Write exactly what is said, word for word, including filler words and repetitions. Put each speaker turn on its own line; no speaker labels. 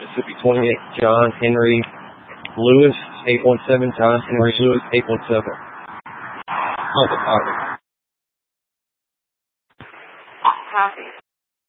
Mississippi twenty-eight, John Henry Lewis, eight one seven, John Henry Lewis, eight one seven. Oh, the